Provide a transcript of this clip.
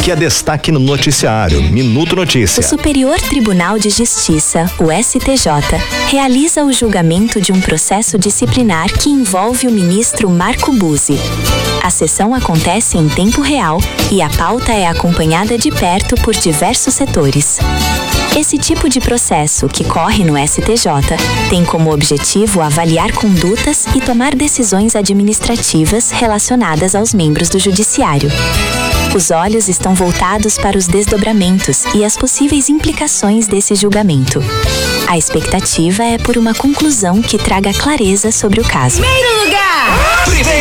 que é destaque no noticiário. Minuto Notícia. O Superior Tribunal de Justiça, o STJ, realiza o julgamento de um processo disciplinar que envolve o ministro Marco Buzzi. A sessão acontece em tempo real e a pauta é acompanhada de perto por diversos setores. Esse tipo de processo, que corre no STJ, tem como objetivo avaliar condutas e tomar decisões administrativas relacionadas aos membros do Judiciário. Os olhos estão voltados para os desdobramentos e as possíveis implicações desse julgamento. A expectativa é por uma conclusão que traga clareza sobre o caso. Primeiro lugar!